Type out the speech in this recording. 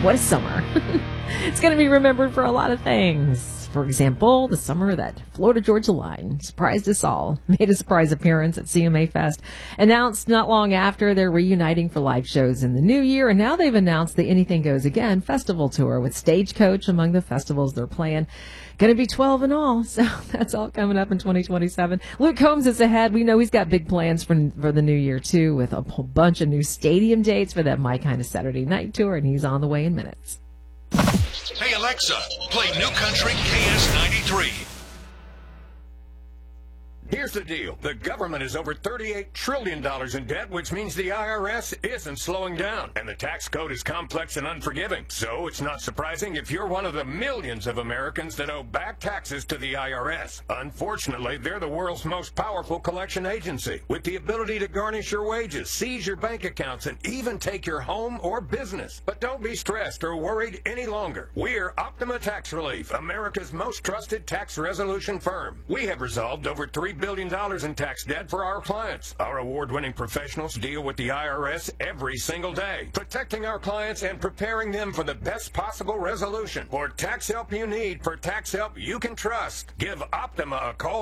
What a summer. It's going to be remembered for a lot of things. For example, the summer that Florida-Georgia Line surprised us all, made a surprise appearance at CMA Fest, announced not long after they're reuniting for live shows in the new year, and now they've announced the Anything Goes Again festival tour with Stagecoach among the festivals they're playing. Going to be 12 in all, so that's all coming up in 2027. Luke Combs is ahead. We know he's got big plans for the new year, too, with a whole bunch of new stadium dates for that My Kind of Saturday Night tour, and he's on the way in minutes. Hey Alexa, play New Country KS93. Here's the deal. The government is over $38 trillion in debt, which means the IRS isn't slowing down. And the tax code is complex and unforgiving. So it's not surprising if you're one of the millions of Americans that owe back taxes to the IRS. Unfortunately, they're the world's most powerful collection agency, with the ability to garnish your wages, seize your bank accounts, and even take your home or business. But don't be stressed or worried any longer. We're Optima Tax Relief, America's most trusted tax resolution firm. We have resolved over $3 billion in tax debt for our clients. Our award-winning professionals deal with the IRS every single day, protecting our clients and preparing them for the best possible resolution. For tax help you need, for tax help you can trust, give Optima a call